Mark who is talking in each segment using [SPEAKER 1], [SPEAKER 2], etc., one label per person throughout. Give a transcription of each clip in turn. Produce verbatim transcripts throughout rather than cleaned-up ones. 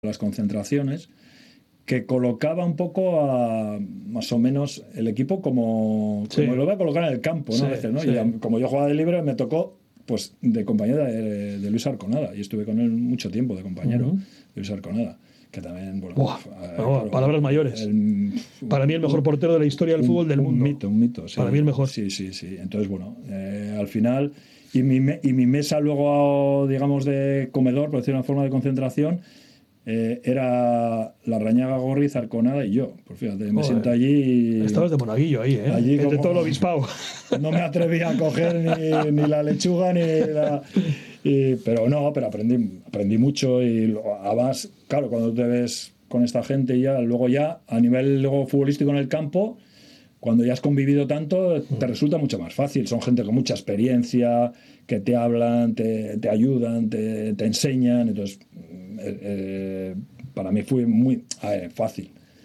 [SPEAKER 1] las concentraciones, que colocaba un poco a más o menos el equipo como,
[SPEAKER 2] Sí.
[SPEAKER 1] como lo voy a colocar en el campo, ¿no?
[SPEAKER 2] Sí,
[SPEAKER 1] A veces, ¿no?
[SPEAKER 2] sí.
[SPEAKER 1] Y a- como yo jugaba de libre, me tocó pues de compañero de, de Luis Arconada, y estuve con él mucho tiempo de compañero,
[SPEAKER 2] Ujú.
[SPEAKER 1] de Luis Arconada, que también, bueno,
[SPEAKER 2] Buah,
[SPEAKER 1] eh,
[SPEAKER 2] bueno,
[SPEAKER 1] claro,
[SPEAKER 2] palabras mayores.
[SPEAKER 1] el-
[SPEAKER 2] Para mí el mejor portero de la historia del
[SPEAKER 1] un,
[SPEAKER 2] fútbol del
[SPEAKER 1] un
[SPEAKER 2] mundo.
[SPEAKER 1] mito, un mito, sí.
[SPEAKER 2] Para mí el mejor.
[SPEAKER 1] Sí, sí, sí. Entonces, bueno, eh, al final, y mi, me- y mi mesa luego, digamos, de comedor, por decir una forma de concentración, eh, era la Rañaga, Gorriz, Arconada y yo. Pues fíjate, me
[SPEAKER 2] Joder.
[SPEAKER 1] siento allí. y-
[SPEAKER 2] Estabas de monaguillo ahí, ¿eh?
[SPEAKER 1] Allí
[SPEAKER 2] El de
[SPEAKER 1] como-
[SPEAKER 2] todo el obispado.
[SPEAKER 1] No me atreví a coger ni, ni la lechuga ni la. y- pero no, pero aprendí, aprendí mucho y lo- además, claro, cuando te ves con esta gente ya, luego ya, a nivel luego futbolístico en el campo, cuando ya has convivido tanto, te resulta mucho más fácil. Son gente con mucha experiencia, que te hablan, te, te ayudan, te, te enseñan. Entonces, eh, eh, para mí fue muy a ver, fácil.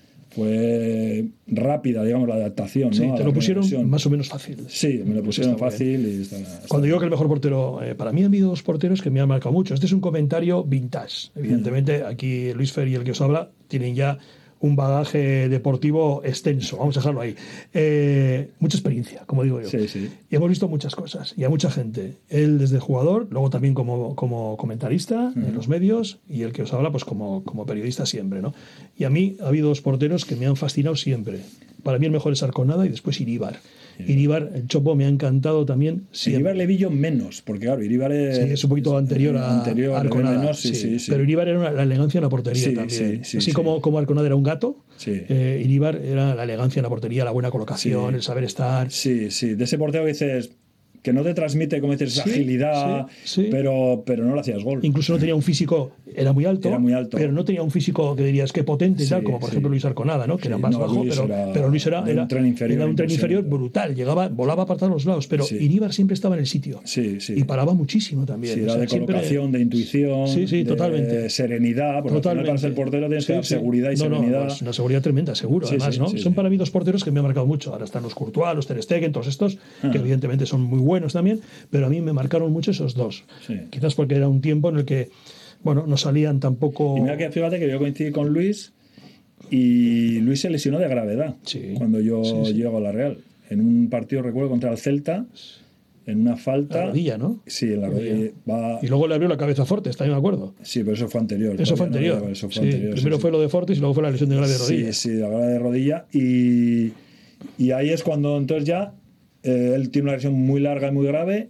[SPEAKER 1] Fue rápida, digamos, la adaptación.
[SPEAKER 2] Sí,
[SPEAKER 1] ¿no? A
[SPEAKER 2] te
[SPEAKER 1] la
[SPEAKER 2] lo pusieron
[SPEAKER 1] reversión.
[SPEAKER 2] más o menos fácil.
[SPEAKER 1] Sí, me lo
[SPEAKER 2] Pues
[SPEAKER 1] pusieron
[SPEAKER 2] está muy bien.
[SPEAKER 1] fácil y está, está
[SPEAKER 2] Cuando
[SPEAKER 1] bien.
[SPEAKER 2] digo que el mejor portero, eh, para mí han habido dos porteros que me han marcado mucho. Este es un comentario vintage. Evidentemente, aquí Luis Fer y el que os habla tienen ya un bagaje deportivo extenso. Vamos a dejarlo ahí. Eh, mucha experiencia, como digo yo.
[SPEAKER 1] Sí, sí.
[SPEAKER 2] Y hemos visto muchas cosas y a mucha gente. Él desde jugador, luego también como, como comentarista en los medios y el que os habla pues como, como periodista siempre, ¿no? Y a mí ha habido dos porteros que me han fascinado siempre. Para mí el mejor es Arconada y después Iríbar. Iríbar, el Chopo, me ha encantado también siempre.
[SPEAKER 1] Iríbar le vi yo menos, porque claro, Iríbar es,
[SPEAKER 2] Sí, es un poquito anterior a,
[SPEAKER 1] anterior,
[SPEAKER 2] a
[SPEAKER 1] le vi
[SPEAKER 2] Arconada.
[SPEAKER 1] menos, sí,
[SPEAKER 2] sí.
[SPEAKER 1] sí, sí.
[SPEAKER 2] Pero Iríbar era una- la elegancia en la portería
[SPEAKER 1] Sí,
[SPEAKER 2] también.
[SPEAKER 1] sí, sí,
[SPEAKER 2] Así
[SPEAKER 1] sí.
[SPEAKER 2] Como, como Arconada era un gato,
[SPEAKER 1] Sí.
[SPEAKER 2] eh, Iríbar era la elegancia en la portería, la buena colocación,
[SPEAKER 1] Sí.
[SPEAKER 2] el saber estar.
[SPEAKER 1] Sí, sí, de ese portero que dices que no te transmite, como dices, esa
[SPEAKER 2] Sí,
[SPEAKER 1] agilidad,
[SPEAKER 2] sí, sí.
[SPEAKER 1] Pero, pero no le hacías gol.
[SPEAKER 2] Incluso no tenía un físico, era muy alto,
[SPEAKER 1] Era muy alto.
[SPEAKER 2] pero no tenía un físico que dirías que potente, y
[SPEAKER 1] Sí,
[SPEAKER 2] tal, como por
[SPEAKER 1] sí.
[SPEAKER 2] ejemplo Luis Arconada, ¿no? que
[SPEAKER 1] Sí,
[SPEAKER 2] era más
[SPEAKER 1] no,
[SPEAKER 2] bajo,
[SPEAKER 1] Luis
[SPEAKER 2] pero,
[SPEAKER 1] era
[SPEAKER 2] pero Luis era,
[SPEAKER 1] de un
[SPEAKER 2] era,
[SPEAKER 1] tren inferior
[SPEAKER 2] era un tren inferior
[SPEAKER 1] impresionante.
[SPEAKER 2] brutal, llegaba, volaba para todos los lados, pero
[SPEAKER 1] Sí.
[SPEAKER 2] Iríbar siempre estaba en el sitio
[SPEAKER 1] Sí, sí.
[SPEAKER 2] y paraba muchísimo también.
[SPEAKER 1] Sí,
[SPEAKER 2] O
[SPEAKER 1] era
[SPEAKER 2] sea,
[SPEAKER 1] de
[SPEAKER 2] siempre-
[SPEAKER 1] colocación, de intuición,
[SPEAKER 2] Sí, sí,
[SPEAKER 1] de
[SPEAKER 2] totalmente.
[SPEAKER 1] serenidad, porque
[SPEAKER 2] Totalmente.
[SPEAKER 1] al final para ser portero tienes que
[SPEAKER 2] Sí,
[SPEAKER 1] dar
[SPEAKER 2] sí.
[SPEAKER 1] seguridad y
[SPEAKER 2] no, no,
[SPEAKER 1] serenidad.
[SPEAKER 2] pues una seguridad tremenda, seguro.
[SPEAKER 1] Sí,
[SPEAKER 2] Además,
[SPEAKER 1] sí,
[SPEAKER 2] ¿no?
[SPEAKER 1] sí,
[SPEAKER 2] son
[SPEAKER 1] sí.
[SPEAKER 2] para mí dos porteros que me han marcado mucho. Ahora están los Courtois, los Ter Stegen, todos estos,
[SPEAKER 1] Ah.
[SPEAKER 2] que evidentemente son muy buenos también, pero a mí me marcaron mucho esos dos.
[SPEAKER 1] Sí.
[SPEAKER 2] Quizás porque era un tiempo en el que, bueno, no salían tampoco.
[SPEAKER 1] Y mira que fíjate que yo coincidí con Luis y Luis se lesionó de gravedad
[SPEAKER 2] Sí.
[SPEAKER 1] cuando yo
[SPEAKER 2] Sí, sí.
[SPEAKER 1] llego a la Real. En un partido, recuerdo, contra el Celta, en una falta.
[SPEAKER 2] La rodilla, ¿no?
[SPEAKER 1] Sí, en la rodilla. Va...
[SPEAKER 2] Y luego le abrió la cabeza a Fortes, también me acuerdo.
[SPEAKER 1] Sí, pero eso fue anterior.
[SPEAKER 2] Eso fue
[SPEAKER 1] todavía, ¿no?
[SPEAKER 2] anterior.
[SPEAKER 1] Eso fue
[SPEAKER 2] Sí,
[SPEAKER 1] anterior,
[SPEAKER 2] primero
[SPEAKER 1] sí,
[SPEAKER 2] fue
[SPEAKER 1] sí.
[SPEAKER 2] lo de Fortes y luego fue la lesión de grave de rodilla.
[SPEAKER 1] Sí, sí, la grave de rodilla. Y, y ahí es cuando entonces ya eh, él tiene una lesión muy larga y muy grave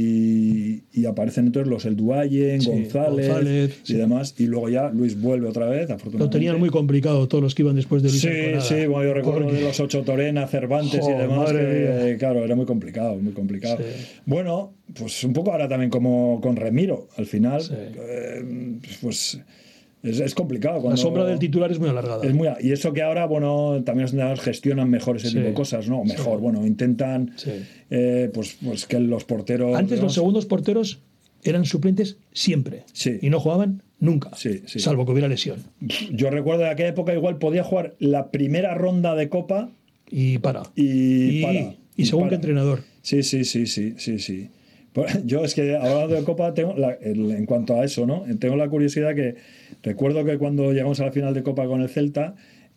[SPEAKER 1] y, y aparecen entonces los El Duayen,
[SPEAKER 2] Sí,
[SPEAKER 1] González,
[SPEAKER 2] González,
[SPEAKER 1] y
[SPEAKER 2] sí.
[SPEAKER 1] demás. Y luego ya Luis vuelve otra vez, afortunadamente.
[SPEAKER 2] Lo tenían muy complicado todos los que iban después de Luis
[SPEAKER 1] Sí,
[SPEAKER 2] Arconada.
[SPEAKER 1] sí, bueno, yo recuerdo
[SPEAKER 2] Porque-
[SPEAKER 1] de los ocho Torena, Cervantes y
[SPEAKER 2] Jo,
[SPEAKER 1] demás,
[SPEAKER 2] madre
[SPEAKER 1] que
[SPEAKER 2] mía.
[SPEAKER 1] claro, era muy complicado, muy complicado.
[SPEAKER 2] Sí.
[SPEAKER 1] Bueno, pues un poco ahora también como con Remiro, al final,
[SPEAKER 2] Sí.
[SPEAKER 1] eh, pues es, es complicado.
[SPEAKER 2] La
[SPEAKER 1] cuando-
[SPEAKER 2] sombra del titular es muy alargada.
[SPEAKER 1] es muy, y eso que ahora, bueno, también los entrenadores gestionan mejor ese
[SPEAKER 2] Sí.
[SPEAKER 1] tipo de cosas, ¿no? Mejor,
[SPEAKER 2] Sí.
[SPEAKER 1] bueno, intentan
[SPEAKER 2] Sí.
[SPEAKER 1] eh, pues, pues que los porteros...
[SPEAKER 2] Antes
[SPEAKER 1] digamos,
[SPEAKER 2] los segundos porteros eran suplentes siempre.
[SPEAKER 1] Sí.
[SPEAKER 2] Y no jugaban nunca.
[SPEAKER 1] Sí, sí.
[SPEAKER 2] Salvo que hubiera lesión.
[SPEAKER 1] Yo recuerdo de aquella época igual podía jugar la primera ronda de Copa
[SPEAKER 2] Y para.
[SPEAKER 1] y,
[SPEAKER 2] Y,
[SPEAKER 1] para.
[SPEAKER 2] y según
[SPEAKER 1] para.
[SPEAKER 2] qué entrenador.
[SPEAKER 1] Sí, sí, sí, sí, sí, sí. Pues, yo es que hablando de Copa, tengo la- el- en cuanto a eso, ¿no? Tengo la curiosidad que recuerdo que cuando llegamos a la final de Copa con el Celta,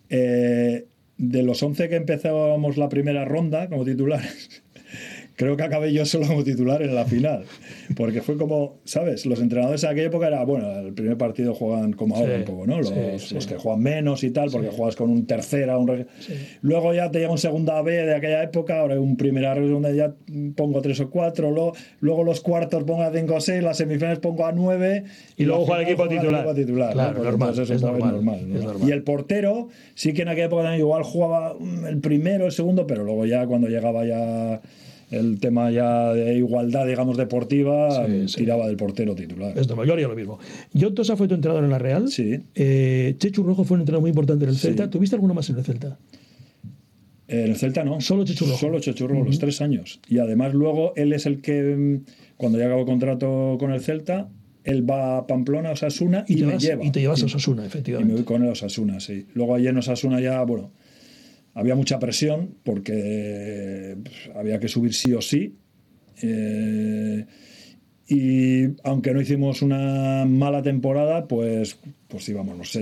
[SPEAKER 1] eh, de los once que empezábamos la primera ronda como titulares, creo que acabé yo solo como titular en la final, porque fue como, ¿sabes? Los entrenadores en aquella época era, bueno, el primer partido juegan como ahora
[SPEAKER 2] Sí,
[SPEAKER 1] un poco, ¿no? Los,
[SPEAKER 2] sí, sí.
[SPEAKER 1] los que juegan menos y tal, porque
[SPEAKER 2] Sí.
[SPEAKER 1] juegas con un tercera, un re-
[SPEAKER 2] Sí.
[SPEAKER 1] luego ya te llega un segunda B de aquella época, ahora un primera B donde ya pongo tres o cuatro, luego, luego los cuartos pongo a cinco o seis, las semifinales pongo a nueve
[SPEAKER 2] Y luego
[SPEAKER 1] la
[SPEAKER 2] juega el
[SPEAKER 1] final
[SPEAKER 2] equipo
[SPEAKER 1] juega
[SPEAKER 2] titular.
[SPEAKER 1] equipo titular, ¿no?
[SPEAKER 2] Claro,
[SPEAKER 1] Pues
[SPEAKER 2] normal,
[SPEAKER 1] entonces
[SPEAKER 2] es
[SPEAKER 1] eso
[SPEAKER 2] normal,
[SPEAKER 1] normal,
[SPEAKER 2] es
[SPEAKER 1] normal.
[SPEAKER 2] normal.
[SPEAKER 1] Y el portero sí que en aquella época también igual jugaba mm, el primero, el segundo, pero luego ya cuando llegaba ya el tema ya de igualdad, digamos, deportiva,
[SPEAKER 2] Sí, sí.
[SPEAKER 1] tiraba del portero titular.
[SPEAKER 2] Es normal, yo haría lo mismo. John Tosa fue tu entrenador en la Real.
[SPEAKER 1] Sí.
[SPEAKER 2] Eh, Chechu Rojo fue un entrenador muy importante en el
[SPEAKER 1] Sí.
[SPEAKER 2] Celta. ¿Tuviste alguno más en el Celta?
[SPEAKER 1] En el Celta no.
[SPEAKER 2] Solo Chechu Rojo.
[SPEAKER 1] Solo Chechu Rojo,
[SPEAKER 2] Ujú.
[SPEAKER 1] los tres años. Y además luego él es el que, mm, cuando ya acabó contrato con el Celta, él va a Pamplona, a Osasuna y,
[SPEAKER 2] Y te,
[SPEAKER 1] me
[SPEAKER 2] vas,
[SPEAKER 1] lleva.
[SPEAKER 2] y te llevas
[SPEAKER 1] Y-
[SPEAKER 2] a Osasuna,
[SPEAKER 1] Y me
[SPEAKER 2] efectivamente.
[SPEAKER 1] voy con él a Osasuna, sí. Luego allí en Osasuna ya, bueno, había mucha presión porque pues, había que subir sí o sí. Eh, y aunque no hicimos una mala temporada, pues, pues íbamos, no sé,